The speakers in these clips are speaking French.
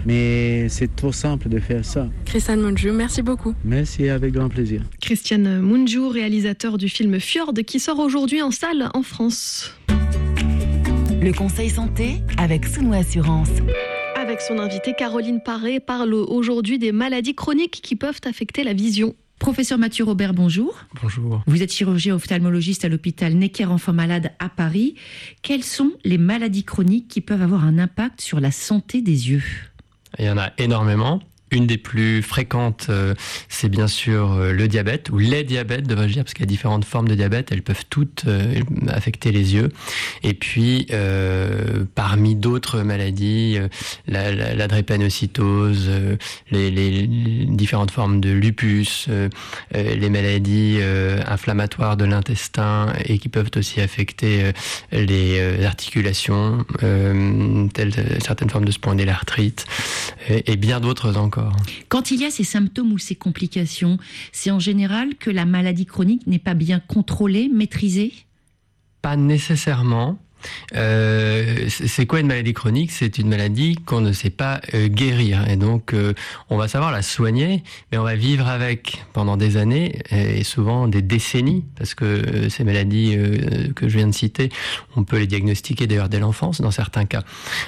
Mais c'est trop simple de faire ça. Christian Mungiu, merci beaucoup. Merci, avec grand plaisir. Christian Mungiu, réalisateur du film Fjord, qui sort aujourd'hui en salle en France. Le conseil santé avec Souno Assurance. Avec son invitée Caroline Paré, parle aujourd'hui des maladies chroniques qui peuvent affecter la vision. Professeur Mathieu Robert, bonjour. Bonjour. Vous êt chirurgien ophtalmologiste à l'hôpital Necker Enfants Malades à Paris. Quelles sont les maladies chroniques qui peuvent avoir un impact sur la santé des yeux ? Il y en a énormément. Une des plus fréquentes, c'est bien sûr le diabète, ou les diabètes, devrais-je dire, parce qu'il y a différentes formes de diabète, elles peuvent toutes affecter les yeux. Et puis, parmi d'autres maladies, la drépanocytose, les différentes formes de lupus, les maladies inflammatoires de l'intestin et qui peuvent aussi affecter les articulations, telles certaines formes de spondylarthrite, et bien d'autres encore. Quand il y a ces symptômes ou ces complications, c'est en général que la maladie chronique n'est pas bien contrôlée, maîtrisée ? Pas nécessairement. C'est quoi une maladie chronique ? C'est une maladie qu'on ne sait pas guérir. Et donc, on va savoir la soigner, mais on va vivre avec pendant des années et souvent des décennies, parce que ces maladies que je viens de citer, on peut les diagnostiquer d'ailleurs dès l'enfance dans certains cas.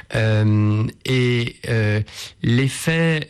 L'effet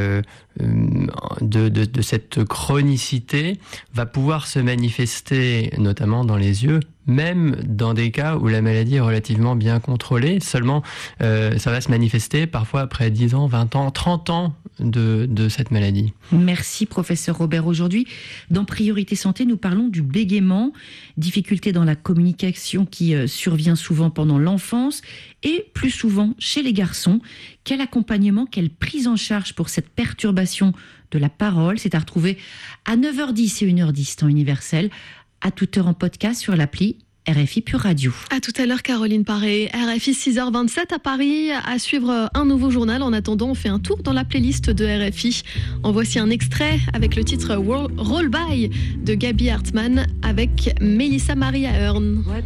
de cette chronicité va pouvoir se manifester notamment dans les yeux, même dans des cas où la maladie est relativement bien contrôlée. Seulement, ça va se manifester parfois après 10 ans, 20 ans, 30 ans de cette maladie. Merci professeur Robert. Aujourd'hui, dans Priorité Santé, nous parlons du bégaiement, difficulté dans la communication qui survient souvent pendant l'enfance et plus souvent chez les garçons. Quel accompagnement, quelle prise en charge pour cette perturbation de la parole ? C'est à retrouver à 9h10 et 1h10 temps universel, à toute heure en podcast sur l'appli RFI Pure Radio. À tout à l'heure Caroline Paré, RFI 6h27 à Paris, à suivre un nouveau journal. En attendant, on fait un tour dans la playlist de RFI. En voici un extrait avec le titre Roll By de Gaby Hartmann avec Melissa Maria Hearn. What